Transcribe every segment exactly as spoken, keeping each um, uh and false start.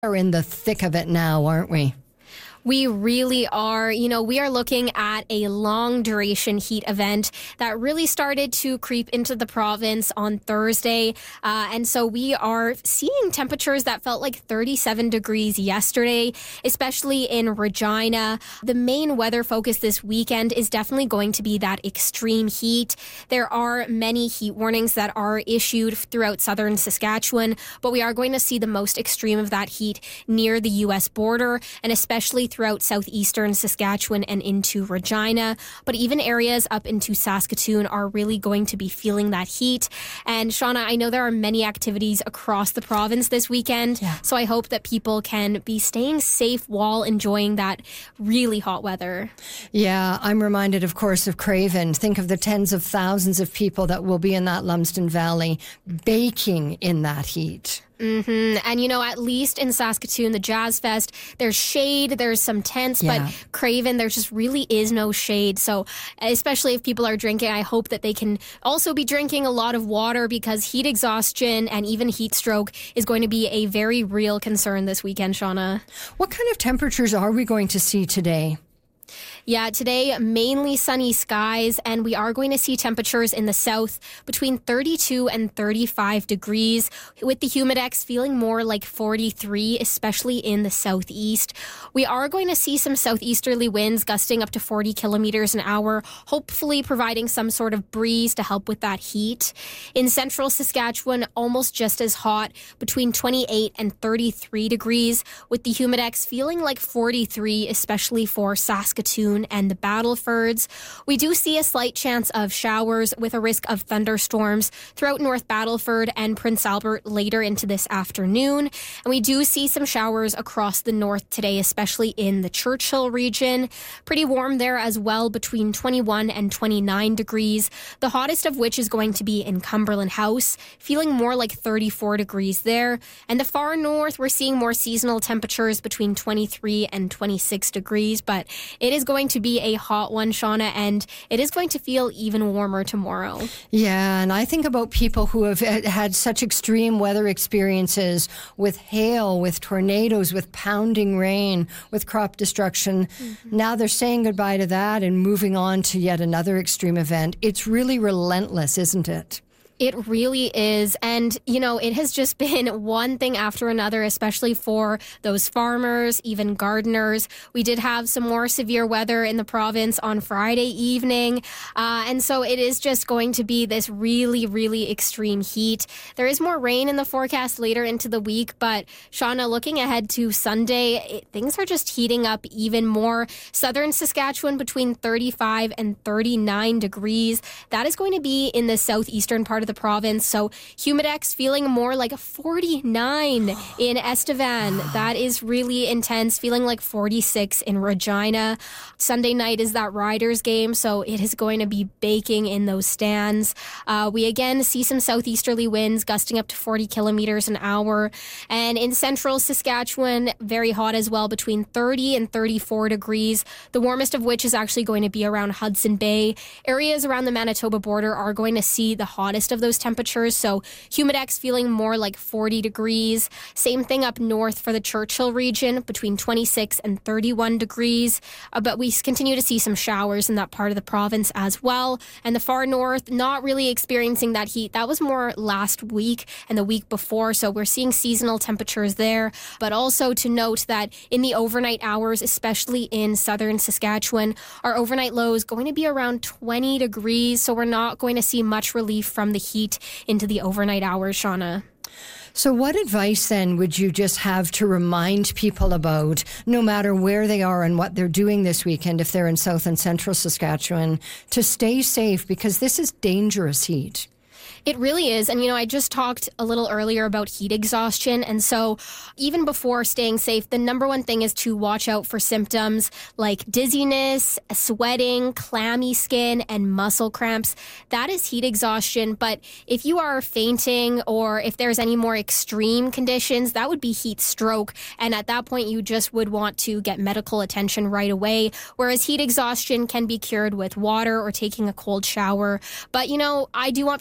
We're in the thick of it now, aren't we? We really are. You know, we are looking at a long duration heat event that really started to creep into the province on Thursday. Uh, and so we are seeing temperatures that felt like thirty-seven degrees yesterday, especially in Regina. The main weather focus this weekend is definitely going to be that extreme heat. There are many heat warnings that are issued throughout southern Saskatchewan, but we are going to see the most extreme of that heat near the U S border, and especially throughout southeastern Saskatchewan and into Regina. But even areas up into Saskatoon are really going to be feeling that heat. And Shauna, I know there are many activities across the province this weekend, yeah. so I hope that people can be staying safe while enjoying that really hot weather. Yeah, I'm reminded, of course, of Craven. Think of the tens of thousands of people that will be in that Lumsden Valley baking in that heat. Mm-hmm. And, you know, at least in Saskatoon, the Jazz Fest, there's shade, there's some tents, yeah. but Craven, there just really is no shade. So especially if people are drinking, I hope that they can also be drinking a lot of water, because heat exhaustion and even heat stroke is going to be a very real concern this weekend, Shauna. What kind of temperatures are we going to see today? Yeah, today, mainly sunny skies, and we are going to see temperatures in the south between thirty-two and thirty-five degrees, with the humidex feeling more like forty-three, especially in the southeast. We are going to see some southeasterly winds gusting up to forty kilometers an hour, hopefully providing some sort of breeze to help with that heat. In central Saskatchewan, almost just as hot, between twenty-eight and thirty-three degrees, with the humidex feeling like forty-three, especially for Saskatoon and the Battlefords. We do see a slight chance of showers with a risk of thunderstorms throughout North Battleford and Prince Albert later into this afternoon. And we do see some showers across the north today, especially in the Churchill region. Pretty warm there as well, between twenty-one and twenty-nine degrees. The hottest of which is going to be in Cumberland House, feeling more like thirty-four degrees there. And the far north, we're seeing more seasonal temperatures between twenty-three and twenty-six degrees, but it is going to be a hot one, Shauna, and it is going to feel even warmer tomorrow. Yeah, and I think about people who have had such extreme weather experiences with hail, with tornadoes, with pounding rain, with crop destruction. Mm-hmm. Now they're saying goodbye to that and moving on to yet another extreme event. It's really relentless, isn't it? It really is. And, you know, it has just been one thing after another, especially for those farmers, even gardeners. We did have some more severe weather in the province on Friday evening. Uh, and so it is just going to be this really, really extreme heat. There is more rain in the forecast later into the week. But, Shauna, looking ahead to Sunday, it, things are just heating up even more. Southern Saskatchewan between thirty-five and thirty-nine degrees. That is going to be in the southeastern part of the the province. So humidex feeling more like a forty-nine in Estevan. That is really intense, feeling like forty-six in Regina. Sunday night is that Riders game, so it is going to be baking in those stands. Uh, we again see some southeasterly winds gusting up to forty kilometers an hour. And in central Saskatchewan, very hot as well, between thirty and thirty-four degrees. The warmest of which is actually going to be around Hudson Bay. Areas around the Manitoba border are going to see the hottest of those temperatures, so humidex feeling more like forty degrees. Same thing up north for the Churchill region, between twenty-six and thirty-one degrees. Uh, but we continue to see some showers in that part of the province as well. And the far north, not really experiencing that heat. That was more last week and the week before, so we're seeing seasonal temperatures there. But also to note that in the overnight hours, especially in southern Saskatchewan, our overnight low is going to be around twenty degrees, so we're not going to see much relief from the heat into the overnight hours, Shauna. So what advice then would you just have to remind people about, no matter where they are and what they're doing this weekend, if they're in South and Central Saskatchewan, to stay safe, because this is dangerous heat? It really is. And, you know, I just talked a little earlier about heat exhaustion. And so even before staying safe, the number one thing is to watch out for symptoms like dizziness, sweating, clammy skin, and muscle cramps. That is heat exhaustion. But if you are fainting or if there's any more extreme conditions, that would be heat stroke. And at that point, you just would want to get medical attention right away. Whereas heat exhaustion can be cured with water or taking a cold shower. But, you know, I do want people to be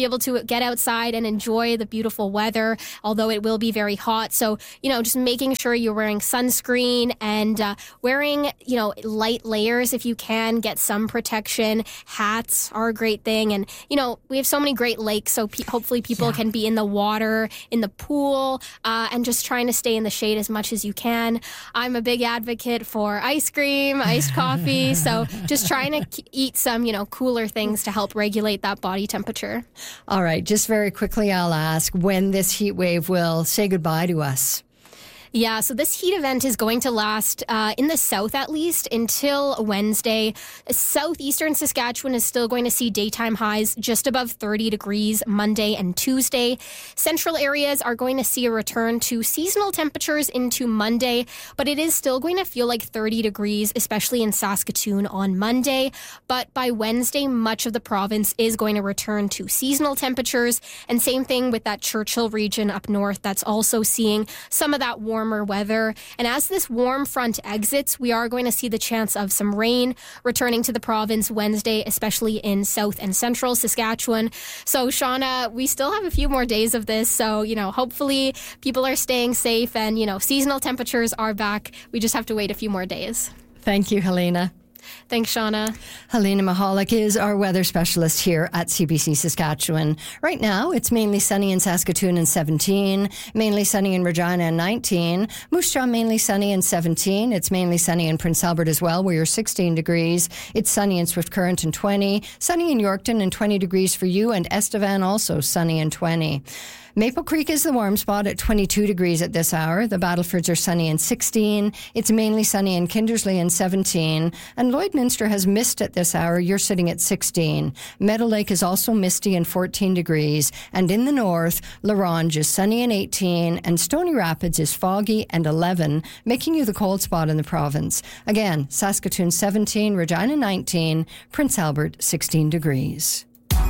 able to get outside and enjoy the beautiful weather, although it will be very hot. So, you know, just making sure you're wearing sunscreen and uh, wearing, you know, light layers if you can, get some protection. Hats are a great thing. And, you know, we have so many great lakes, so pe- hopefully people yeah. can be in the water, in the pool, uh, and just trying to stay in the shade as much as you can. I'm a big advocate for ice cream, iced coffee, so just trying to k- eat some, you know, cooler things to help regulate that body temperature. All right, just very quickly, I'll ask when this heat wave will say goodbye to us. Yeah, so this heat event is going to last, uh, in the south at least, until Wednesday. Southeastern Saskatchewan is still going to see daytime highs just above thirty degrees Monday and Tuesday. Central areas are going to see a return to seasonal temperatures into Monday, but it is still going to feel like thirty degrees, especially in Saskatoon on Monday. But by Wednesday, much of the province is going to return to seasonal temperatures. And same thing with that Churchill region up north that's also seeing some of that warm warmer weather. And as this warm front exits, we are going to see the chance of some rain returning to the province Wednesday, especially in south and central Saskatchewan. So, Shauna, we still have a few more days of this. So, you know, hopefully people are staying safe and, you know, seasonal temperatures are back. We just have to wait a few more days. Thank you, Helena. Thanks, Shauna. Helena Mahalik is our weather specialist here at C B C Saskatchewan. Right now, it's mainly sunny in Saskatoon and seventeen, mainly sunny in Regina and nineteen, Moose Jaw mainly sunny and seventeen. It's mainly sunny in Prince Albert as well, where you're sixteen degrees. It's sunny in Swift Current and twenty, sunny in Yorkton and twenty degrees for you, and Estevan also sunny and twenty. Maple Creek is the warm spot at twenty-two degrees at this hour. The Battlefords are sunny and sixteen. It's mainly sunny in Kindersley and seventeen. And Lloydminster has mist at this hour. You're sitting at sixteen. Meadow Lake is also misty and fourteen degrees. And in the north, La Ronge is sunny and eighteen. And Stony Rapids is foggy and eleven, making you the cold spot in the province. Again, Saskatoon seventeen, Regina nineteen, Prince Albert sixteen degrees.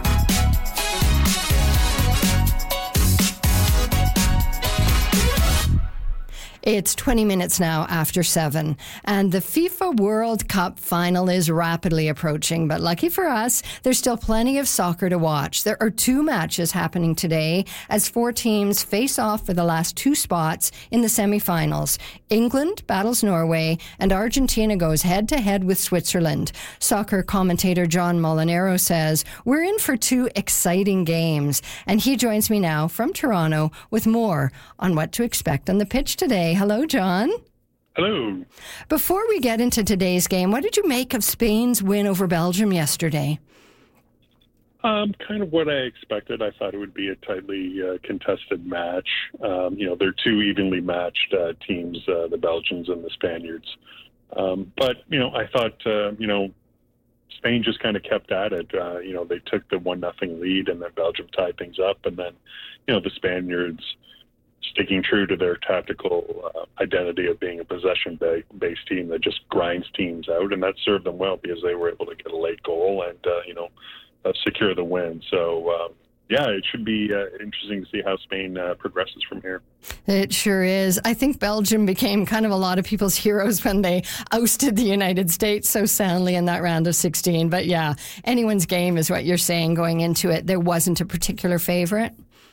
It's twenty minutes now after seven, and the FIFA World Cup final is rapidly approaching. But lucky for us, there's still plenty of soccer to watch. There are two matches happening today as four teams face off for the last two spots in the semifinals. England battles Norway, and Argentina goes head-to-head with Switzerland. Soccer commentator John Molinaro says, "We're in for two exciting games." And he joins me now from Toronto with more on what to expect on the pitch today. Hello, John. Hello. Before we get into today's game, what did you make of Spain's win over Belgium yesterday? Um, kind of what I expected. I thought it would be a tightly uh, contested match. Um, you know, they're two evenly matched uh, teams, uh, the Belgians and the Spaniards. Um, but, you know, I thought, uh, you know, Spain just kind of kept at it. Uh, you know, they took the one nothing lead, and then Belgium tied things up. And then, you know, the Spaniards, sticking true to their tactical uh, identity of being a possession-based team that just grinds teams out, and that served them well because they were able to get a late goal and, uh, you know, uh, secure the win. So, um, yeah, it should be uh, interesting to see how Spain uh, progresses from here. It sure is. I think Belgium became kind of a lot of people's heroes when they ousted the United States so soundly in that round of sixteen. But, yeah, anyone's game is what you're saying going into it. There wasn't a particular favorite?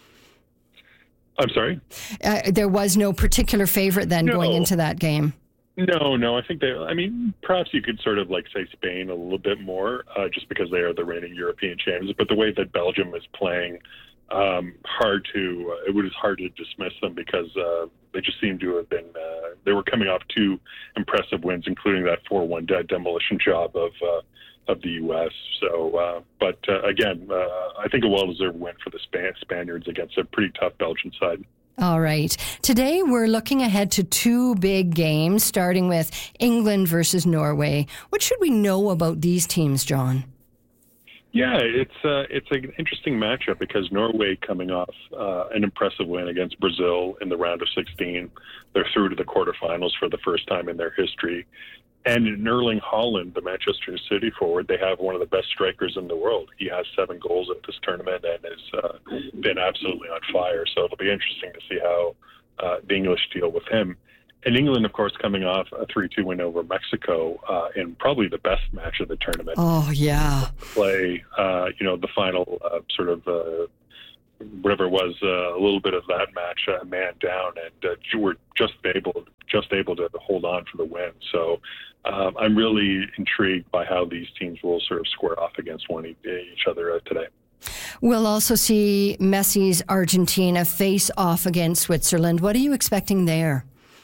I'm sorry? Uh, there was no particular favorite then no. going into that game? No, no. I think they, I mean, perhaps you could sort of like say Spain a little bit more uh, just because they are the reigning European champions. But the way that Belgium is playing, um, hard to, uh, it was hard to dismiss them because uh, they just seem to have been, uh, they were coming off two impressive wins, including that four one de- demolition job of uh, of the U S. So, uh, but uh, again, uh, I think a well-deserved win for the Span- Spaniards against a pretty tough Belgian side. All right. Today, we're looking ahead to two big games, starting with England versus Norway. What should we know about these teams, John? Yeah, it's uh, it's an interesting matchup because Norway coming off uh, an impressive win against Brazil in the round of sixteen. They're through to the quarterfinals for the first time in their history. And in Erling Haaland, the Manchester City forward, they have one of the best strikers in the world. He has seven goals at this tournament and has uh, been absolutely on fire. So it'll be interesting to see how uh, the English deal with him. and England, of course, coming off a three two win over Mexico uh, in probably the best match of the tournament. Oh, yeah. Play, uh, you know, the final uh, sort of uh, whatever it was, uh, a little bit of that match, uh, man down, and uh, you were just able, just able to hold on for the win. So um, I'm really intrigued by how these teams will sort of square off against one each other uh, today. We'll also see Messi's Argentina face off against Switzerland. What are you expecting there?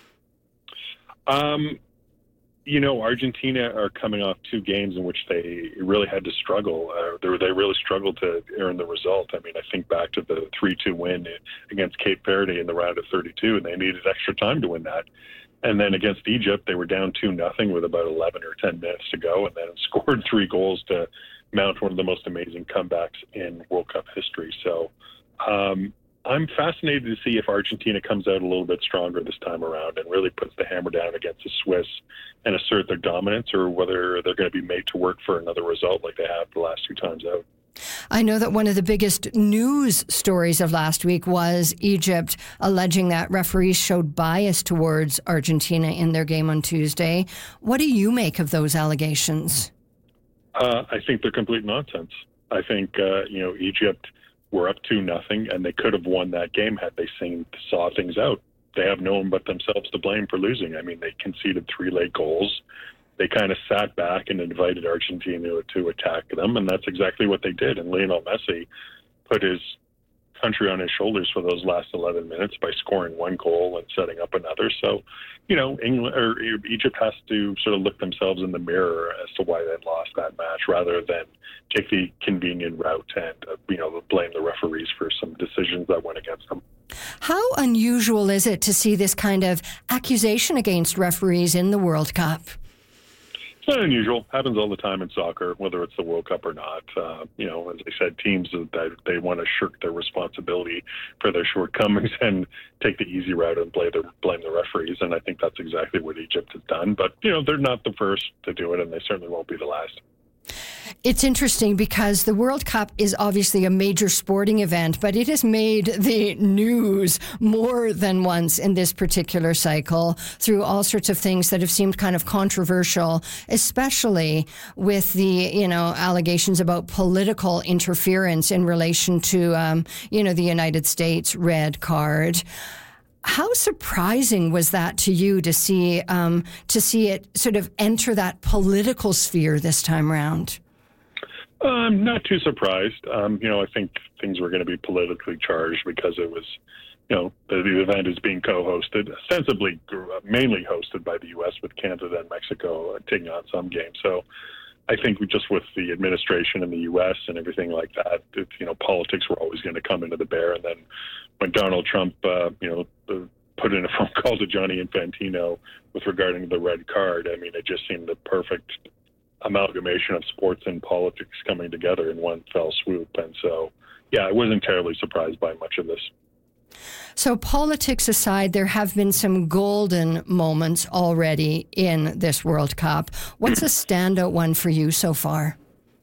Um, you know, Argentina are coming off two games in which they really had to struggle. Uh, they, they really struggled to earn the result. I mean, I think back to the three two win against Cape Verde in the round of thirty-two, and they needed extra time to win that. And then against Egypt, they were down two nothing with about eleven or ten minutes to go, and then scored three goals to mount one of the most amazing comebacks in World Cup history. So um, I'm fascinated to see if Argentina comes out a little bit stronger this time around and really puts the hammer down against the Swiss and assert their dominance, or whether they're going to be made to work for another result like they have the last two times out. I know that one of the biggest news stories of last week was Egypt alleging that referees showed bias towards Argentina in their game on Tuesday. What do you make of those allegations? Uh, I think they're complete nonsense. I think, uh, you know, Egypt were up two nothing, and they could have won that game had they seen, saw things out. They have no one but themselves to blame for losing. I mean, they conceded three late goals. They kind of sat back and invited Argentina to attack them, and that's exactly what they did. And Lionel Messi put his country on his shoulders for those last eleven minutes by scoring one goal and setting up another. So, you know, England or Egypt has to sort of look themselves in the mirror as to why they lost that match, rather than take the convenient route and uh, you know blame the referees for some decisions that went against them. How unusual is it to see this kind of accusation against referees in the World Cup? It's not unusual. Happens all the time in soccer, whether it's the World Cup or not. Uh, you know, as I said, teams that they want to shirk their responsibility for their shortcomings and take the easy route and blame the, blame the referees. And I think that's exactly what Egypt has done. But, you know, they're not the first to do it, and they certainly won't be the last. It's interesting because the World Cup is obviously a major sporting event, but it has made the news more than once in this particular cycle through all sorts of things that have seemed kind of controversial, especially with the, you know, allegations about political interference in relation to, um, you know, the United States red card. How surprising was that to you to see um, to see it sort of enter that political sphere this time around? I'm not too surprised. Um, you know, I think things were going to be politically charged because it was, you know, the, the event is being co-hosted, ostensibly mainly hosted by the U S with Canada and Mexico uh, taking on some games. So I think we just with the administration in the U S and everything like that, it, you know, politics were always going to come into the bear. And then when Donald Trump, uh, you know, uh, put in a phone call to Gianni Infantino with regarding the red card, I mean, it just seemed the perfect amalgamation of sports and politics coming together in one fell swoop. And so, yeah, I wasn't terribly surprised by much of this. So politics aside, there have been some golden moments already in this World Cup. What's a standout one for you so far?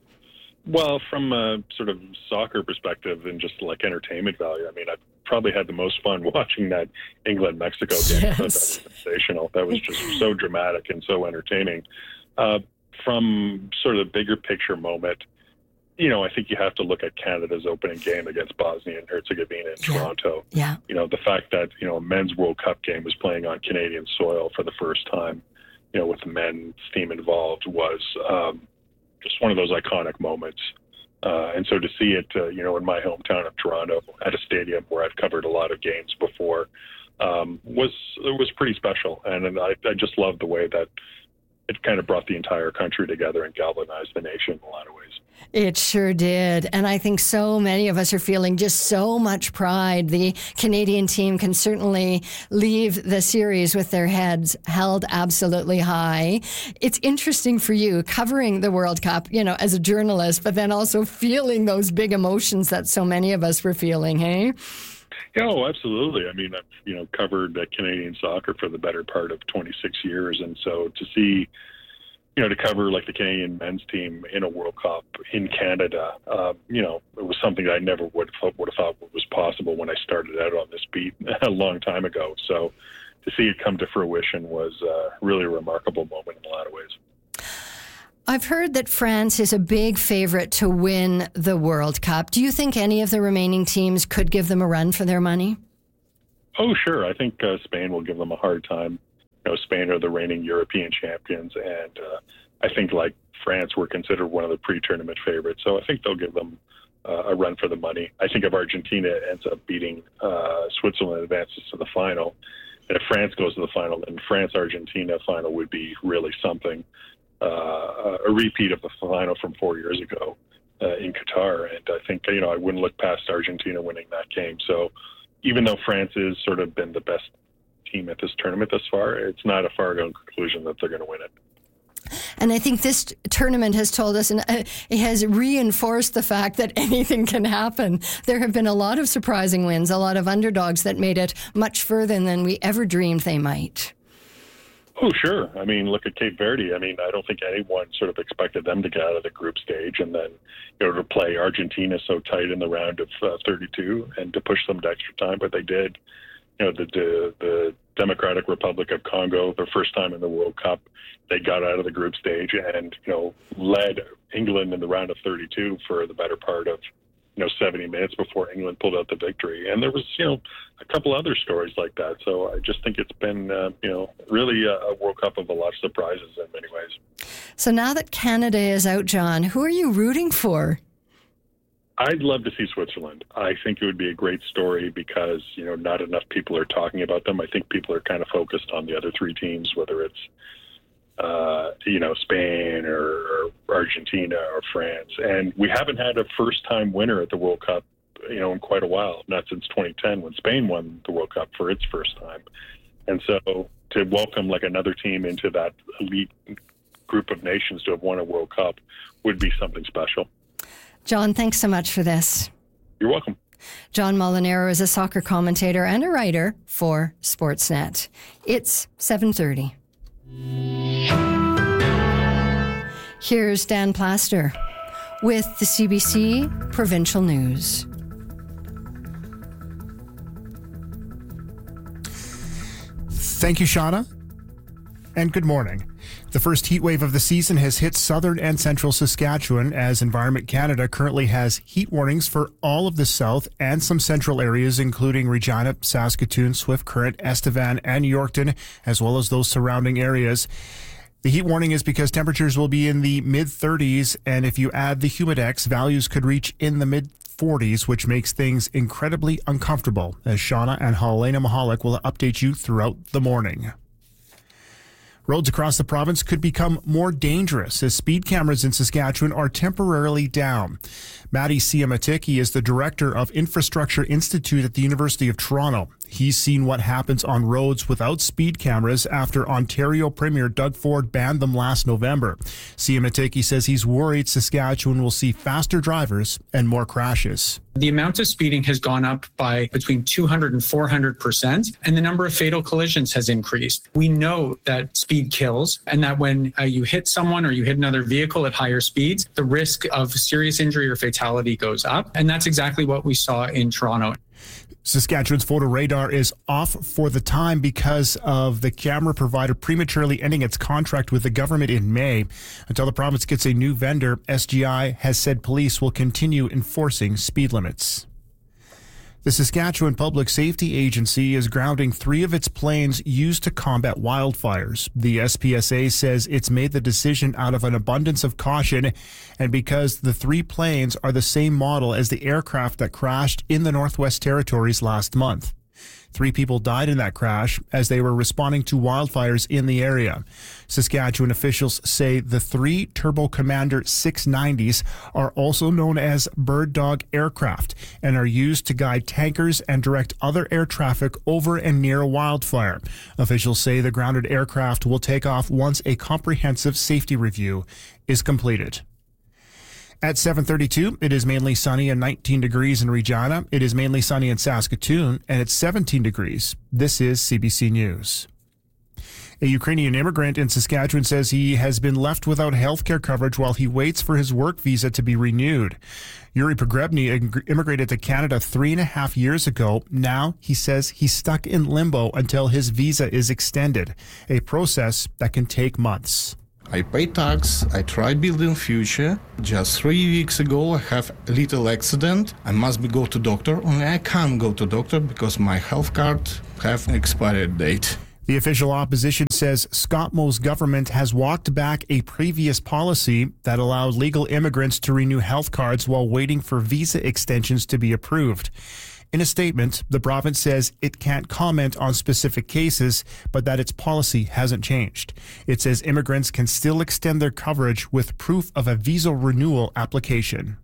Well, from a sort of soccer perspective and just like entertainment value, I mean, I've probably had the most fun watching that England-Mexico game. Yes. That was sensational. That was just so dramatic and so entertaining. Uh, from sort of the bigger picture moment, you know, I think you have to look at Canada's opening game against Bosnia and Herzegovina in Yeah. Toronto. Yeah. You know, the fact that, you know, a men's World Cup game was playing on Canadian soil for the first time, you know, with the men's team involved was um, just one of those iconic moments. Uh, and so to see it, uh, you know, in my hometown of Toronto at a stadium where I've covered a lot of games before um, was it was pretty special. And, and I, I just love the way that it kind of brought the entire country together and galvanized the nation in a lot of ways. It sure did. And I think so many of us are feeling just so much pride. The Canadian team can certainly leave the series with their heads held absolutely high. It's interesting for you covering the World Cup, you know, as a journalist, but then also feeling those big emotions that so many of us were feeling, hey? Yeah, oh, absolutely. I mean, I've, you know, covered uh, Canadian soccer for the better part of twenty-six years. And so to see, you know, to cover like the Canadian men's team in a World Cup in Canada, uh, you know, it was something that I never would have, would have thought was possible when I started out on this beat a long time ago. So to see it come to fruition was uh, really a remarkable moment in a lot of ways. I've heard that France is a big favorite to win the World Cup. Do you think any of the remaining teams could give them a run for their money? Oh, sure. I think uh, Spain will give them a hard time. You know, Spain are the reigning European champions, and uh, I think, like France, were considered one of the pre-tournament favorites. So I think they'll give them uh, a run for the money. I think if Argentina ends up beating uh, Switzerland, advances to the final, and if France goes to the final, then France-Argentina final would be really something. Uh, a repeat of the final from four years ago uh, in Qatar. And I think, you know, I wouldn't look past Argentina winning that game. So even though France has sort of been the best team at this tournament thus far, it's not a foregone conclusion that they're going to win it. And I think this tournament has told us, and it has reinforced the fact that anything can happen. There have been a lot of surprising wins, a lot of underdogs that made it much further than we ever dreamed they might. Oh, sure. I mean, look at Cape Verde. I mean, I don't think anyone sort of expected them to get out of the group stage and then, you know, to play Argentina so tight in the round of uh, thirty-two and to push them to extra time, but they did. You know, the, the the Democratic Republic of Congo, their first time in the World Cup, they got out of the group stage and, you know, led England in the round of thirty-two for the better part of, you know, seventy minutes before England pulled out the victory. And there was, you know, a couple other stories like that. So I just think it's been, uh, you know, really a, a World Cup of a lot of surprises in many ways. So now that Canada is out, John, who are you rooting for? I'd love to see Switzerland. I think it would be a great story because, you know, not enough people are talking about them. I think people are kind of focused on the other three teams, whether it's, uh, you know, Spain or, or Argentina or France. And we haven't had a first-time winner at the World Cup, you know, in quite a while, not since twenty ten when Spain won the World Cup for its first time. And so to welcome like another team into that elite group of nations to have won a World Cup would be something special. John, thanks so much for this. You're welcome. John Molinaro is a soccer commentator and a writer for Sportsnet. It's seven thirty. Here's Dan Plaster with the C B C Provincial News. Thank you, Shauna, and good morning. The first heat wave of the season has hit southern and central Saskatchewan as Environment Canada currently has heat warnings for all of the south and some central areas, including Regina, Saskatoon, Swift Current, Estevan, and Yorkton, as well as those surrounding areas. The heat warning is because temperatures will be in the mid-thirties, and if you add the Humidex, values could reach in the mid-forties, which makes things incredibly uncomfortable, as Shauna and Helena Mahalik will update you throughout the morning. Roads across the province could become more dangerous as speed cameras in Saskatchewan are temporarily down. Maddie Siamatiki is the director of Infrastructure Institute at the University of Toronto. He's seen what happens on roads without speed cameras after Ontario Premier Doug Ford banned them last November. Siamatiki says he's worried Saskatchewan will see faster drivers and more crashes. The amount of speeding has gone up by between two hundred and four hundred percent, and the number of fatal collisions has increased. We know that speed kills, and that when uh, you hit someone or you hit another vehicle at higher speeds, the risk of serious injury or fatality goes up. And that's exactly what we saw in Toronto. Saskatchewan's photo radar is off for the time because of the camera provider prematurely ending its contract with the government in May. Until the province gets a new vendor, S G I has said police will continue enforcing speed limits. The Saskatchewan Public Safety Agency is grounding three of its planes used to combat wildfires. The S P S A says it's made the decision out of an abundance of caution and because the three planes are the same model as the aircraft that crashed in the Northwest Territories last month. Three people died in that crash as they were responding to wildfires in the area. Saskatchewan officials say the three Turbo Commander six nineties are also known as Bird Dog aircraft and are used to guide tankers and direct other air traffic over and near a wildfire. Officials say the grounded aircraft will take off once a comprehensive safety review is completed. At seven thirty-two, it is mainly sunny and nineteen degrees in Regina. It is mainly sunny in Saskatoon, and it's seventeen degrees. This is C B C News. A Ukrainian immigrant in Saskatchewan says he has been left without health care coverage while he waits for his work visa to be renewed. Yuri Pogrebny immigrated to Canada three and a half years ago. Now he says he's stuck in limbo until his visa is extended, a process that can take months. I pay tax, I try building future. Just three weeks ago I have a little accident. I must be go to doctor, only I can't go to doctor because my health card have an expiry date. The official opposition says Scott Moe's government has walked back a previous policy that allowed legal immigrants to renew health cards while waiting for visa extensions to be approved. In a statement, the province says it can't comment on specific cases, but that its policy hasn't changed. It says immigrants can still extend their coverage with proof of a visa renewal application.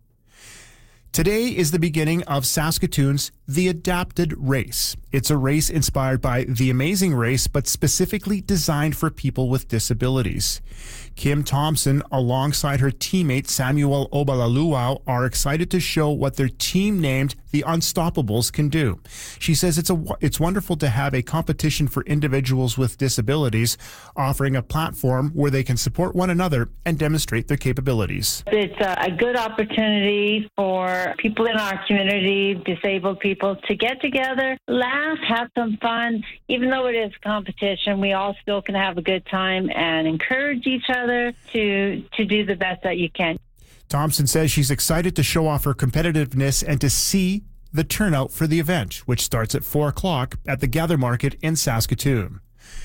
Today is the beginning of Saskatoon's The Adapted Race. It's a race inspired by The Amazing Race, but specifically designed for people with disabilities. Kim Thompson, alongside her teammate Samuel Obalaluau, are excited to show what their team named The Unstoppables can do. She says it's a it's wonderful to have a competition for individuals with disabilities, offering a platform where they can support one another and demonstrate their capabilities. It's a good opportunity for people in our community, disabled people, to get together, laugh, have some fun. Even though it is competition, we all still can have a good time and encourage each other to to do the best that you can. Thompson says she's excited to show off her competitiveness and to see the turnout for the event, which starts at four o'clock at the Gather Market in Saskatoon.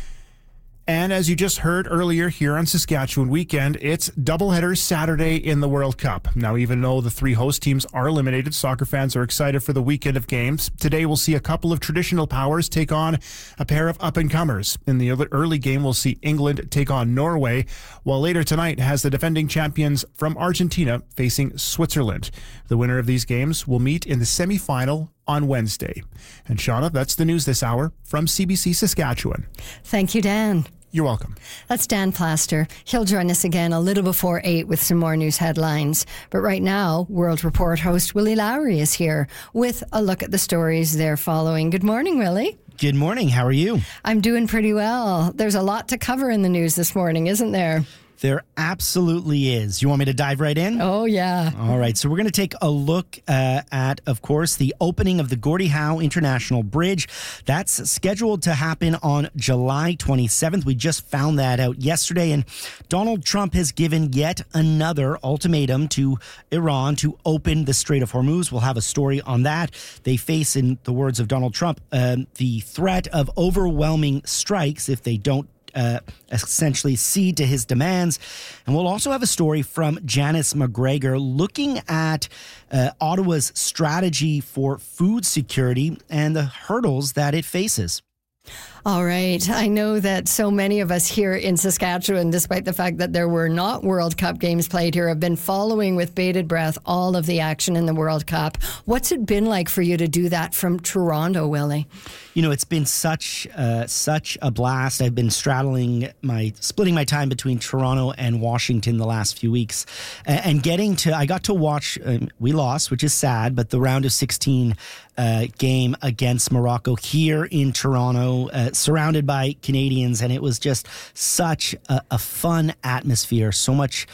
And as you just heard earlier here on Saskatchewan Weekend, it's doubleheader Saturday in the World Cup. Now, even though the three host teams are eliminated, soccer fans are excited for the weekend of games. Today, we'll see a couple of traditional powers take on a pair of up-and-comers. In the early game, we'll see England take on Norway, while later tonight has the defending champions from Argentina facing Switzerland. The winner of these games will meet in the semifinal on Wednesday. And Shauna, that's the news this hour from C B C Saskatchewan. Thank you, Dan. You're welcome. That's Dan Plaster. He'll join us again a little before eight with some more news headlines. But right now, World Report host Willie Lowry is here with a look at the stories they're following. Good morning, Willie. Good morning. How are you? I'm doing pretty well. There's a lot to cover in the news this morning, isn't there? There absolutely is. You want me to dive right in? Oh, yeah. All right. So we're going to take a look uh, at, of course, the opening of the Gordie Howe International Bridge. That's scheduled to happen on July twenty-seventh. We just found that out yesterday. And Donald Trump has given yet another ultimatum to Iran to open the Strait of Hormuz. We'll have a story on that. They face, in the words of Donald Trump, um, the threat of overwhelming strikes if they don't Uh, essentially cede to his demands. And we'll also have a story from Janice McGregor looking at uh, Ottawa's strategy for food security and the hurdles that it faces. All right. I know that so many of us here in Saskatchewan, despite the fact that there were not World Cup games played here, have been following with bated breath all of the action in the World Cup. What's it been like for you to do that from Toronto, Willie? You know, it's been such uh, such a blast. I've been straddling my, splitting my time between Toronto and Washington the last few weeks. Uh, and getting to, I got to watch, um, we lost, which is sad, but the round of sixteen uh, game against Morocco here in Toronto, uh, surrounded by Canadians. And it was just such a, a fun atmosphere, so much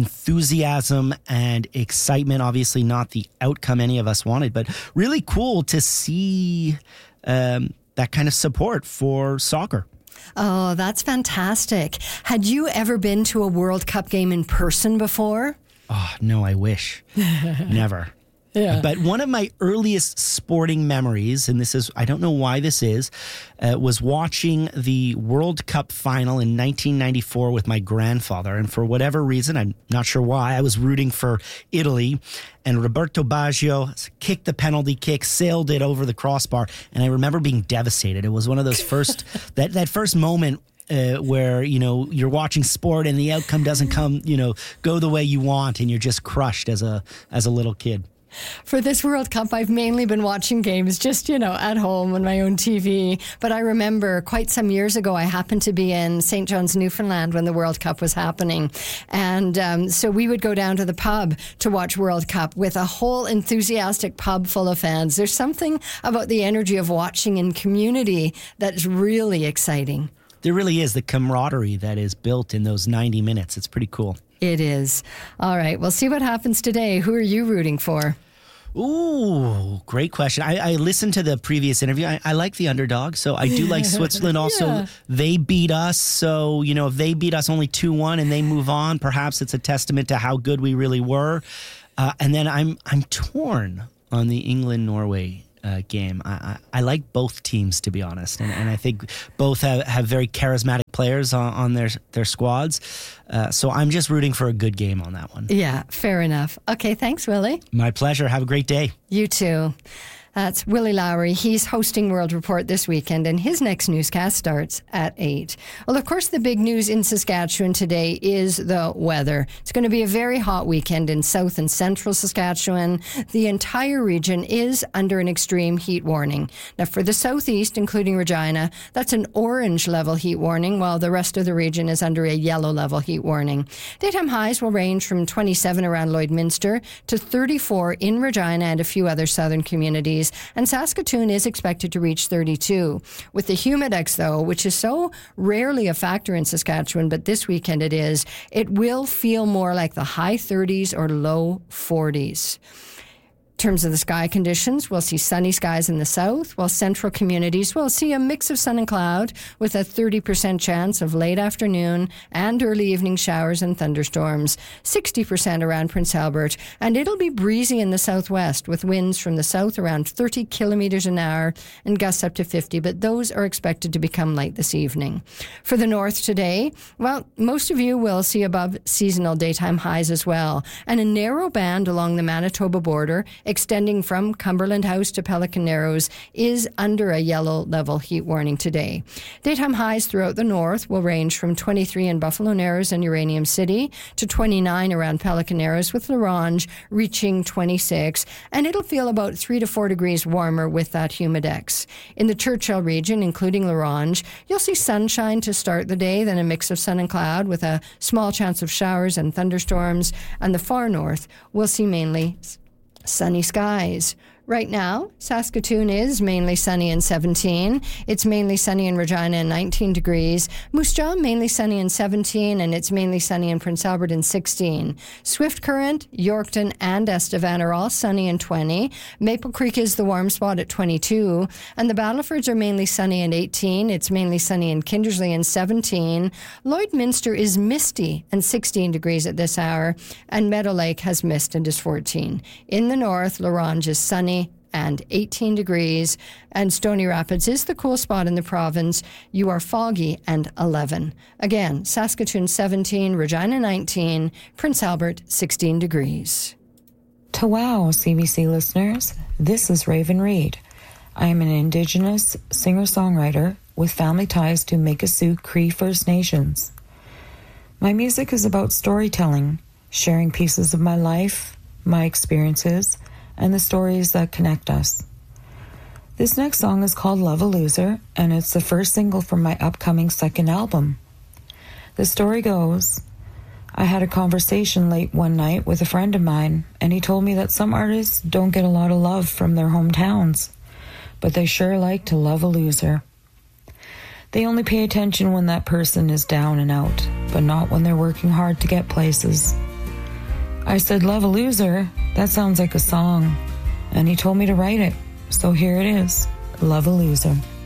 enthusiasm and excitement. Obviously not the outcome any of us wanted, but really cool to see um, that kind of support for soccer. Oh, that's fantastic. Had you ever been to a World Cup game in person before? Oh, no, I wish. Never. Yeah. But one of my earliest sporting memories, and this is, I don't know why this is, uh, was watching the World Cup final in nineteen ninety-four with my grandfather. And for whatever reason, I'm not sure why, I was rooting for Italy. And Roberto Baggio kicked the penalty kick, sailed it over the crossbar. And I remember being devastated. It was one of those first, that, that first moment Uh, where, you know, you're watching sport and the outcome doesn't come, you know, go the way you want, and you're just crushed as a as a little kid. For this World Cup, I've mainly been watching games just, you know, at home on my own T V. But I remember quite some years ago, I happened to be in Saint John's, Newfoundland when the World Cup was happening. And um, so we would go down to the pub to watch World Cup with a whole enthusiastic pub full of fans. There's something about the energy of watching in community that's really exciting. There really is the camaraderie that is built in those ninety minutes. It's pretty cool. It is. All right, we'll see what happens today. Who are you rooting for? Ooh, great question. I, I listened to the previous interview. I, I like the underdog, so I do like Switzerland. Also, yeah. They beat us, so, you know, if they beat us only two one and they move on, perhaps it's a testament to how good we really were. Uh, and then I'm I'm torn on the England-Norway uh, game. I, I, I like both teams, to be honest, and, and I think both have, have very charismatic players on, on their their squads. Uh, so I'm just rooting for a good game on that one. Yeah, fair enough. Okay, thanks, Willie. My pleasure. Have a great day. You too. That's Willie Lowry. He's hosting World Report this weekend, and his next newscast starts at eight. Well, of course, the big news in Saskatchewan today is the weather. It's going to be a very hot weekend in south and central Saskatchewan. The entire region is under an extreme heat warning. Now, for the southeast, including Regina, that's an orange level heat warning, while the rest of the region is under a yellow level heat warning. Daytime highs will range from twenty-seven around Lloydminster to thirty-four in Regina and a few other southern communities. And Saskatoon is expected to reach thirty-two. With the humidex, though, which is so rarely a factor in Saskatchewan, but this weekend it is, it will feel more like the high thirties or low forties. In terms of the sky conditions, we'll see sunny skies in the south, while central communities will see a mix of sun and cloud with a thirty percent chance of late afternoon and early evening showers and thunderstorms, sixty percent around Prince Albert, and it'll be breezy in the southwest with winds from the south around thirty kilometers an hour and gusts up to fifty, but those are expected to become light this evening. For the north today, well, most of you will see above seasonal daytime highs as well, and a narrow band along the Manitoba border extending from Cumberland House to Pelican Narrows is under a yellow level heat warning today. Daytime highs throughout the north will range from twenty-three in Buffalo Narrows and Uranium City to twenty-nine around Pelican Narrows, with La Ronge reaching twenty-six, and it'll feel about three to four degrees warmer with that humidex. In the Churchill region, including La Ronge, you'll see sunshine to start the day, then a mix of sun and cloud with a small chance of showers and thunderstorms, and the far north will see mainly sunny skies. Right now, Saskatoon is mainly sunny and seventeen. It's mainly sunny in Regina and nineteen degrees. Moose Jaw, mainly sunny and seventeen, and it's mainly sunny in Prince Albert and sixteen. Swift Current, Yorkton, and Estevan are all sunny and twenty. Maple Creek is the warm spot at twenty-two. And the Battlefords are mainly sunny and eighteen. It's mainly sunny in Kindersley and seventeen. Lloydminster is misty and sixteen degrees at this hour. And Meadow Lake has mist and is fourteen. In the north, La Ronge is sunny and eighteen degrees, and Stony Rapids is the cool spot in the province. You are foggy and eleven. Again, Saskatoon seventeen, Regina nineteen, Prince Albert sixteen degrees. To wow, C B C listeners, this is Raven Reed. I am an Indigenous singer-songwriter with family ties to Mikisew Cree First Nations. My music is about storytelling, sharing pieces of my life, my experiences, and the stories that connect us. This next song is called Love a Loser, and it's the first single from my upcoming second album. The story goes, I had a conversation late one night with a friend of mine, and he told me that some artists don't get a lot of love from their hometowns, but they sure like to love a loser. They only pay attention when that person is down and out, but not when they're working hard to get places. I said, love a loser? That sounds like a song. And he told me to write it. So here it is, Love a Loser.